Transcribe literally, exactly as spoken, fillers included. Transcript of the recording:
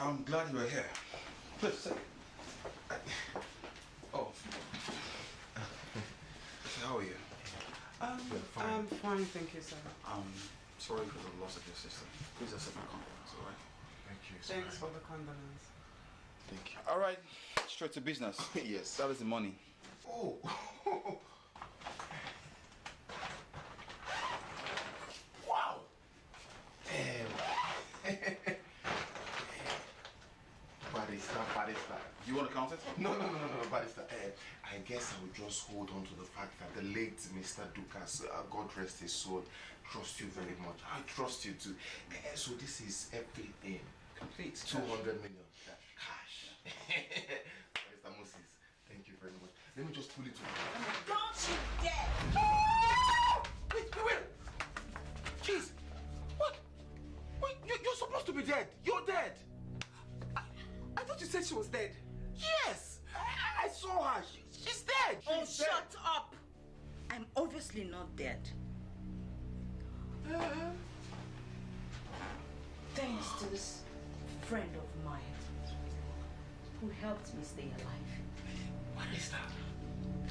I'm glad you are here. Please, sit. Oh. How are you? Um, fine. I'm fine, thank you, sir. Um, sorry for the loss of your sister. Please accept my compliments, alright? Thank you, sir. Thanks for the condolence. Thank you. Alright, straight to business. Yes. That is the money. Oh! Wow! Um, Barrister, barrister. You want to count it? No, no, no, no, no, barrister. Uh, I guess I will just hold on to the fact that the late Mister Dukas, uh, God rest his soul, trust you very much. I trust you too. Uh, so this is everything. Complete. two hundred million. Cash. Cash. Barrister Moses, thank you very much. Let me just pull it to you. Don't you dare! Wait, wait, wait. Jeez. What? Wait, you, you're supposed to be dead. You're dead. I thought you said she was dead. Yes! I, I saw her. She, she's dead. She's Oh, dead. shut up! I'm obviously not dead. Uh, Thanks to this friend of mine who helped me stay alive. What is that?